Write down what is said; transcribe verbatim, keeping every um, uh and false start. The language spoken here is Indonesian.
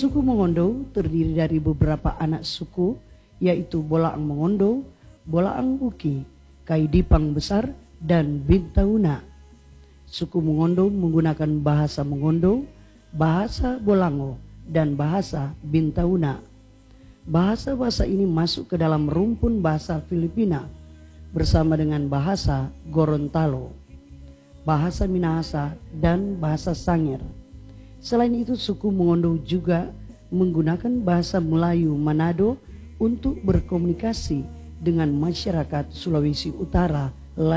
Suku Mongondo terdiri dari beberapa anak suku, yaitu Bolaang Mongondo, Bolaang Uki, Kaidipang Besar, dan Bintauna. Suku Mongondo menggunakan bahasa Mongondo, bahasa Bolango, dan bahasa Bintauna. Bahasa-bahasa ini masuk ke dalam rumpun bahasa Filipina bersama dengan bahasa Gorontalo, bahasa Minahasa, dan bahasa Sangir. Selain itu, suku Mongondo juga menggunakan bahasa Melayu Manado untuk berkomunikasi dengan masyarakat Sulawesi Utara